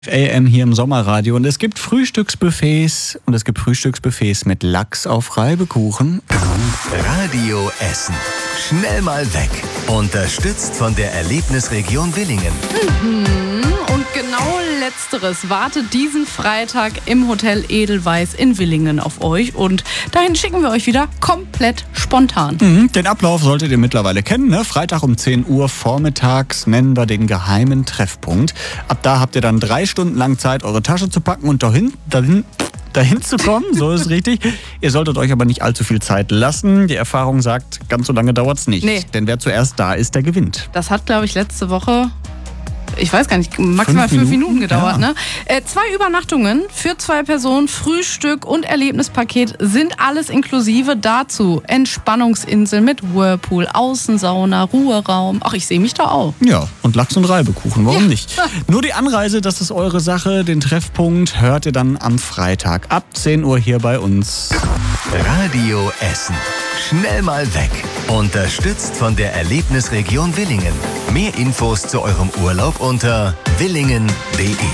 AM hier im Sommerradio und es gibt Frühstücksbuffets mit Lachs auf Reibekuchen. Radio Essen. Schnell mal weg. Unterstützt von der Erlebnisregion Villingen. Und genau Letzteres wartet diesen Freitag im Hotel Edelweiss in Villingen auf euch. Und dahin schicken wir euch wieder komplett spontan. Den Ablauf solltet ihr mittlerweile kennen. Ne? Freitag um 10 Uhr vormittags nennen wir den geheimen Treffpunkt. Ab da habt ihr dann 3 Stunden lang Zeit, eure Tasche zu packen und dahin zu kommen, so ist es richtig. Ihr solltet euch aber nicht allzu viel Zeit lassen. Die Erfahrung sagt, ganz so lange dauert es nicht. Nee. Denn wer zuerst da ist, der gewinnt. Das hat, glaube ich, letzte Woche, ich weiß gar nicht, maximal 5 Minuten gedauert. Ja. Ne? 2 Übernachtungen für 2 Personen, Frühstück und Erlebnispaket sind alles inklusive. Dazu Entspannungsinsel mit Whirlpool, Außensauna, Ruheraum. Ach, ich sehe mich da auch. Ja, und Lachs und Reibekuchen, warum nicht? Nur die Anreise, das ist eure Sache. Den Treffpunkt hört ihr dann am Freitag ab 10 Uhr hier bei uns. Radio Essen. Schnell mal weg. Unterstützt von der Erlebnisregion Villingen. Mehr Infos zu eurem Urlaub unter villingen.de.